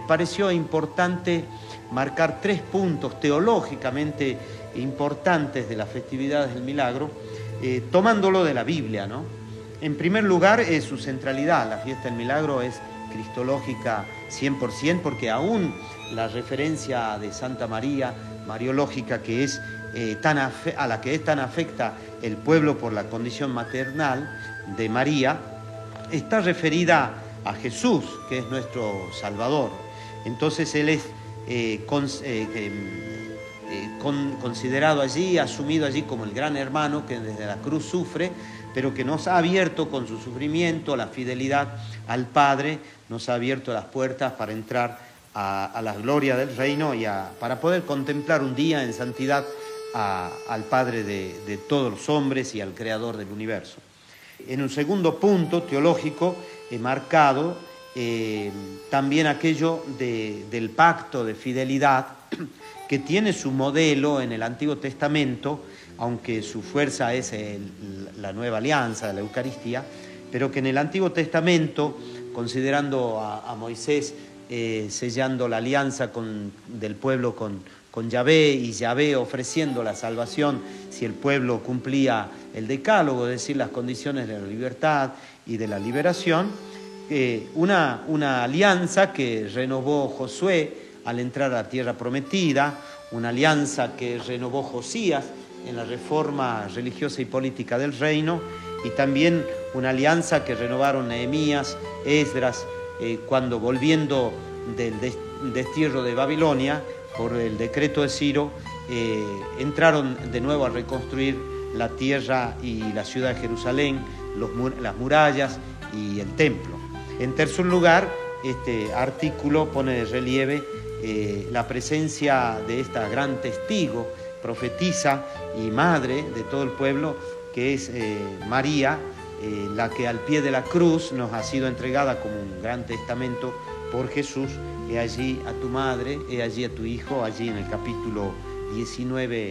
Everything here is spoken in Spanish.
pareció importante marcar 3 puntos teológicamente importantes de las festividades del milagro, tomándolo de la Biblia, ¿no? En primer lugar, es su centralidad. La fiesta del milagro es cristológica 100%, porque aún la referencia de Santa María, mariológica, que es a la que es tan afecta el pueblo por la condición maternal de María, está referida a Jesús, que es nuestro Salvador. Entonces Él es considerado allí, asumido allí como el gran hermano que desde la cruz sufre, pero que nos ha abierto con su sufrimiento, la fidelidad al Padre, nos ha abierto las puertas para entrar a la gloria del reino y para poder contemplar un día en santidad al Padre de todos los hombres y al Creador del universo. En un segundo punto teológico he marcado también aquello del pacto de fidelidad que tiene su modelo en el Antiguo Testamento, aunque su fuerza es la nueva alianza, la Eucaristía, pero que en el Antiguo Testamento, considerando a Moisés sellando la alianza del pueblo con Yahvé, y Yahvé ofreciendo la salvación si el pueblo cumplía el decálogo, es decir, las condiciones de la libertad y de la liberación, una alianza que renovó Josué al entrar a la tierra prometida, una alianza que renovó Josías en la reforma religiosa y política del reino, y también una alianza que renovaron Nehemías, Esdras, cuando volviendo del destierro de Babilonia, por el decreto de Ciro, entraron de nuevo a reconstruir la tierra y la ciudad de Jerusalén, las murallas y el templo. En tercer lugar, este artículo pone de relieve la presencia de esta gran testigo, profetisa y madre de todo el pueblo, que es María, la que al pie de la cruz nos ha sido entregada como un gran testamento por Jesús. He allí a tu madre, he allí a tu hijo, allí en el capítulo 19